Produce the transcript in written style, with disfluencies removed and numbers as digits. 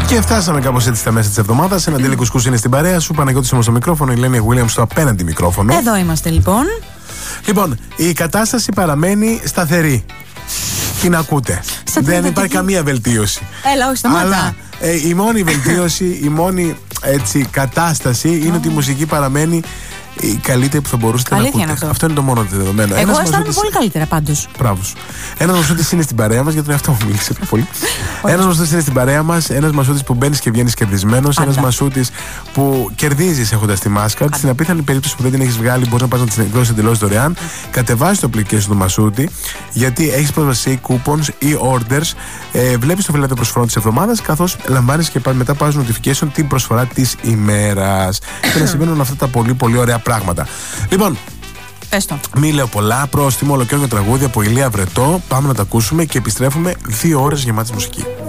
Και φτάσαμε κάπως έτσι στα μέσα της εβδομάδας. Ένα Ντέλη Κουσκούς είναι στην παρέα σου. Παναγιώτης όμως στο μικρόφωνο. Η Ελένη Williams στο απέναντι μικρόφωνο. Εδώ είμαστε λοιπόν. Λοιπόν, η κατάσταση παραμένει σταθερή. Την ακούτε. Δεν υπάρχει καμία βελτίωση. Έλα, όχι, σταμάτα. Αλλά η μόνη βελτίωση, η μόνη κατάσταση είναι ότι η μουσική παραμένει η καλύτερη που θα μπορούσατε να ακούτε. Αυτό είναι το μόνο δεδομένο. Εγώ αισθάνομαι πολύ καλύτερα πάντως. Μπράβο σου. Ένας Μασούτης είναι στην παρέα μας, για τον εαυτό μου μίλησε πιο πολύ. Ένας Μασούτης είναι στην παρέα μας, ένας Μασούτης που μπαίνεις και βγαίνεις κερδισμένος, ένας Μασούτης που κερδίζεις έχοντας τη μάσκα. Στην απίθανη περίπτωση που δεν την έχεις βγάλει, μπορείς να πας να την εκδώσεις εντελώς δωρεάν. Κατεβάζεις το application του Μασούτη, γιατί έχεις πρόσβαση σε coupons ή orders. Βλέπεις το φυλάδιο προσφορών της εβδομάδας, καθώς λαμβάνεις και μετά πας notification την προσφορά της ημέρας. Και να συμβαίνουν αυτά τα πολύ πολύ ωραία πράγματα. Λοιπόν, μη λέω πολλά, πρόστιμο, ολοκαίρινο τραγούδι από Ηλία Βρετό. Πάμε να τα ακούσουμε και επιστρέφουμε 2 ώρες γεμάτης μουσική.